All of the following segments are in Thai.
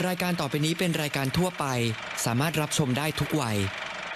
รายการต่อไปนี้เป็นรายการทั่วไปสามารถรับชมได้ทุกวัย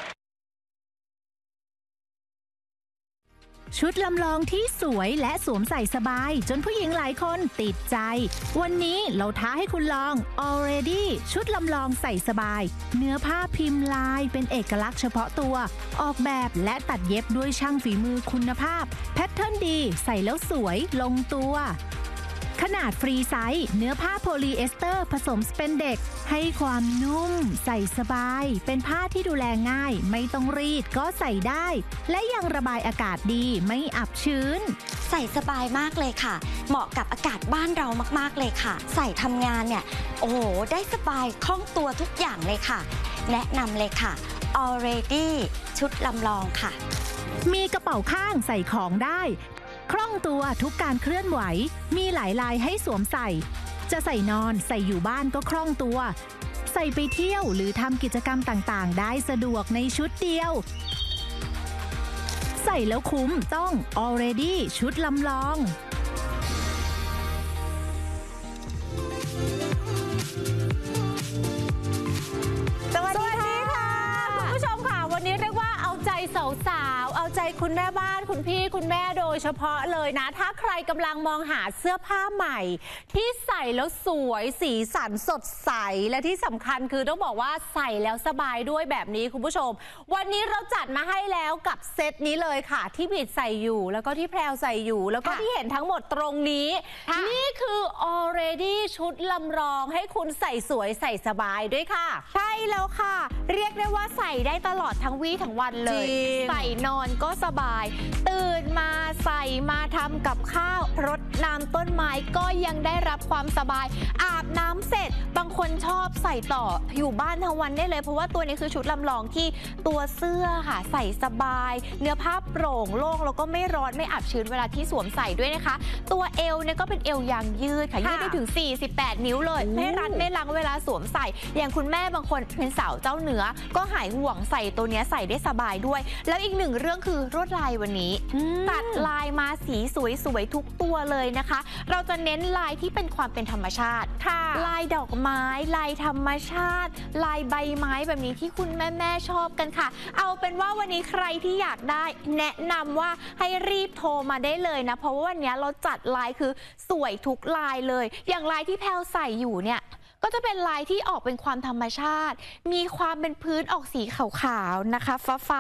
ชุดลำลองที่สวยและสวมใส่สบายจนผู้หญิงหลายคนติดใจวันนี้เราท้าให้คุณลอง Already ชุดลำลองใส่สบายเนื้อผ้าพิมพ์ลายเป็นเอกลักษณ์เฉพาะตัวออกแบบและตัดเย็บด้วยช่างฝีมือคุณภาพแพทเทิร์นดีใส่แล้วสวยลงตัวขนาดฟรีไซส์เนื้อผ้าโพลีเอสเตอร์ผสมสเปนเด็กให้ความนุ่มใส่สบายเป็นผ้าที่ดูแลง่ายไม่ต้องรีดก็ใส่ได้และยังระบายอากาศดีไม่อับชื้นใส่สบายมากเลยค่ะเหมาะกับอากาศบ้านเรามากๆเลยค่ะใส่ทำงานเนี่ยโอ้โหได้สบายคล่องตัวทุกอย่างเลยค่ะแนะนำเลยค่ะ Already ชุดลำลองค่ะมีกระเป๋าข้างใส่ของได้คล่องตัวทุกการเคลื่อนไหวมีหลายลายให้สวมใส่จะใส่นอนใส่อยู่บ้านก็คล่องตัวใส่ไปเที่ยวหรือทำกิจกรรมต่างๆได้สะดวกในชุดเดียวใส่แล้วคุ้มต้อง Already ชุดลำลองสวัสดีค่ะคุณผู้ชมค่ะวันนี้เรียกว่าเอาใจสาวๆเอาใจคุณแม่บ้านคุณพี่คุณแม่โดยเฉพาะเลยนะถ้าใครกำลังมองหาเสื้อผ้าใหม่ที่ใส่แล้วสวยสีสันสดใสและที่สำคัญคือต้องบอกว่าใส่แล้วสบายด้วยแบบนี้คุณผู้ชมวันนี้เราจัดมาให้แล้วกับเซตนี้เลยค่ะที่บีดใส่อยู่แล้วก็ที่แพรวใส่อยู่แล้วก็ที่เห็นทั้งหมดตรงนี้นี่คือ Already ชุดลำลองให้คุณใส่สวยใส่สบายด้วยค่ะใช่แล้วค่ะเรียกได้ว่าใส่ได้ตลอดทั้งวี่ทั้งวันเลยใส่นอนก็สบายตื่นมาใส่มาทำกับข้าวรดน้ำต้นไม้ก็ยังได้รับความสบายอาบน้ำเสร็จบางคนชอบใส่ต่ออยู่บ้านทั้งวันได้เลยเพราะว่าตัวนี้คือชุดลำลองที่ตัวเสื้อค่ะใส่สบายเนื้อผ้าโปร่งโล่งแล้วก็ไม่ร้อนไม่อับชื้นเวลาที่สวมใส่ด้วยนะคะตัวเอวเนี่ยก็เป็นเอวยางยืดค่ะยืดได้ถึง48นิ้วเลยไม่รัดไม่ลังเวลาสวมใส่อย่างคุณแม่บางคนเป็นสาวเจ้าเหนือก็หายห่วงใส่ตัวนี้ใส่ได้สบายด้วยแล้วอีกหนึ่งเรื่องคือลวดลายวันนี้ตัดลายมาสีสวยๆทุกตัวเลยนะคะเราจะเน้นลายที่เป็นความเป็นธรรมชาติลายดอกไม้ลายธรรมชาติลายใบไม้แบบนี้ที่คุณแม่ชอบกันค่ะเอาเป็นว่าวันนี้ใครที่อยากได้แนะนำว่าให้รีบโทรมาได้เลยนะเพราะว่าวันนี้เราจัดลายคือสวยทุกลายเลยอย่างลายที่แพลวใส่อยู่เนี่ยก็จะเป็นลายที่ออกเป็นความธรรมชาติมีความเป็นพื้นออกสีขาวๆนะคะฟ้า